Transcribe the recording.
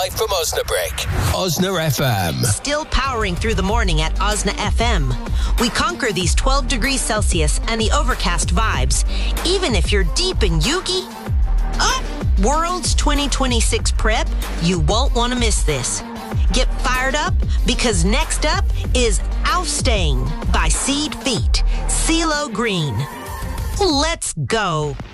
live from Osnabrück. Osna FM. Still powering through the morning at Osna FM. We conquer these 12 degrees Celsius and the overcast vibes, even if you're deep in Yugi. World's 2026 prep, you won't want to miss this. Get fired up because next up is Aufstehen by Seed Feet, CeeLo Green. Let's go.